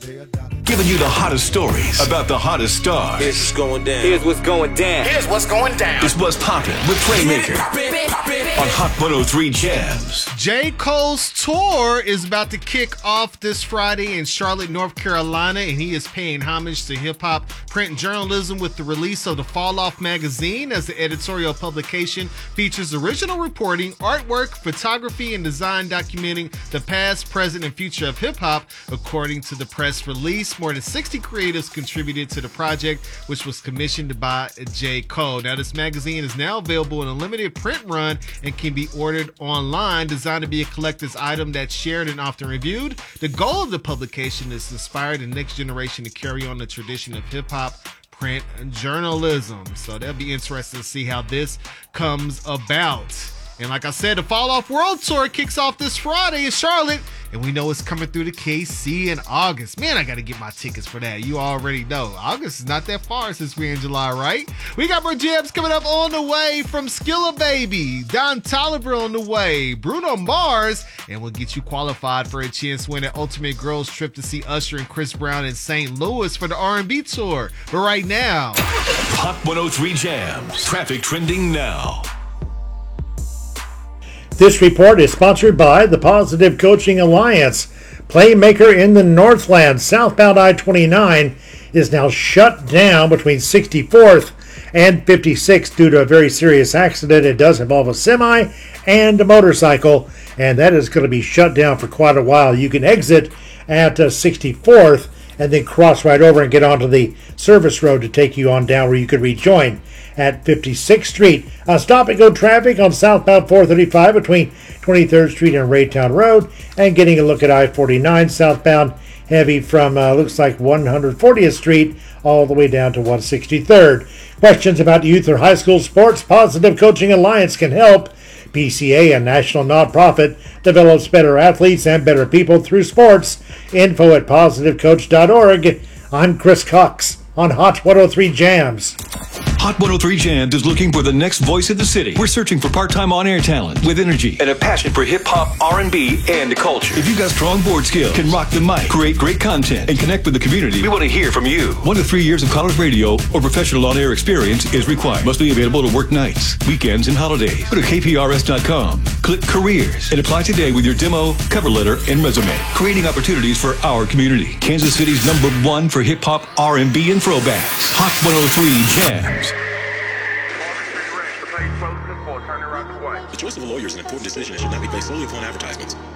Giving you the hottest stories about the hottest stars. Here's what's going down. Here's what's going down. Here's what's going down. It's what's poppin' with Playmaker on Hot 103 Jams. J. Cole's tour is about to kick off this Friday in Charlotte, North Carolina, and he is paying homage to hip-hop print journalism with the release of the Fall Off magazine, as the editorial publication features original reporting, artwork, photography, and design documenting the past, present, and future of hip-hop. According to the press release, more than 60 creatives contributed to the project, which was commissioned by J. Cole. Now, this magazine is now available in a limited print run and can be ordered online, designed to be a collector's item that's shared and often reviewed. The goal of the publication is to inspire the next generation to carry on the tradition of hip-hop print journalism. So that'll be interesting to see how this comes about. And like I said, the Fall Off World Tour kicks off this Friday in Charlotte, and we know it's coming through the KC in August. Man, I got to get my tickets for that. You already know. August is not that far since we're in July, right? We got more jams coming up on the way from Skilla Baby, Don Toliver on the way, Bruno Mars, and we'll get you qualified for a chance to win an Ultimate Girls trip to see Usher and Chris Brown in St. Louis for the R&B tour. But right now, Hot 103 Jams. Traffic trending now. This report is sponsored by the Positive Coaching Alliance. Playmaker in the Northland, southbound I-29, is now shut down between 64th and 56th due to a very serious accident. It does involve a semi and a motorcycle, and that is going to be shut down for quite a while. You can exit at 64th and then cross right over and get onto the service road to take you on down where you could rejoin at 56th Street. Stop and go traffic on southbound 435 between 23rd Street and Raytown Road, and getting a look at I-49 southbound heavy from looks like 140th Street all the way down to 163rd. Questions about youth or high school sports? Positive Coaching Alliance can help. PCA, a national nonprofit, develops better athletes and better people through sports. Info at positivecoach.org. I'm Chris Cox on Hot 103 Jams. Hot 103 Jams is looking for the next voice of the city. We're searching for part-time on-air talent with energy and a passion for hip-hop, R&B, and culture. If you've got strong board skills, can rock the mic, create great content, and connect with the community, we want to hear from you. 1 to 3 years of college radio or professional on-air experience is required. Must be available to work nights, weekends, and holidays. Go to kprs.com, click Careers, and apply today with your demo, cover letter, and resume. Creating opportunities for our community. Kansas City's #1 for hip-hop, R&B, and throwbacks. Hot 103 Jams. The choice of a lawyer is an important decision and should not be based solely upon advertisements.